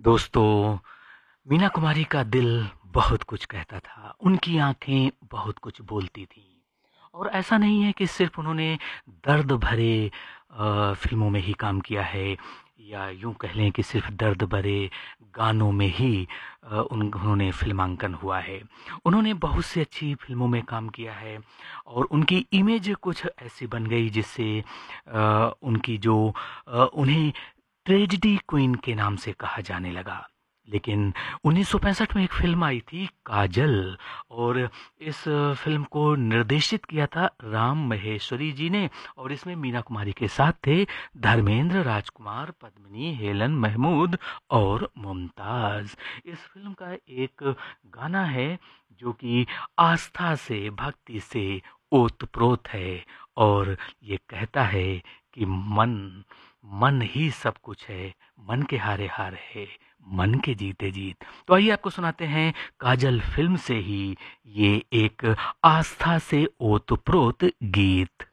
दोस्तों, मीना कुमारी का दिल बहुत कुछ कहता था, उनकी आँखें बहुत कुछ बोलती थीं। और ऐसा नहीं है कि सिर्फ़ उन्होंने दर्द भरे फ़िल्मों में ही काम किया है या यूँ कह लें कि सिर्फ़ दर्द भरे गानों में ही उन्होंने फ़िल्मांकन हुआ है। उन्होंने बहुत सी अच्छी फ़िल्मों में काम किया है और उनकी इमेज कुछ ऐसी बन गई जिससे उनकी जो उन्हें ट्रेजेडी क्वीन के नाम से कहा जाने लगा। लेकिन 1965 में एक फ़िल्म आई थी काजल और इस फ़िल्म को निर्देशित किया था राम महेश्वरी जी ने और इसमें मीना कुमारी के साथ थे धर्मेंद्र, राजकुमार, पद्मिनी, हेलन महमूद और मुमताज़। इस फ़िल्म का एक गाना है जो कि आस्था से, भक्ति से ओतप्रोत है और ये कहता है कि मन मन ही सब कुछ है, मन के हारे हार है, मन के जीते जीत। तो आइए आपको सुनाते हैं काजल फ़िल्म से ही ये एक आस्था से ओतप्रोत गीत।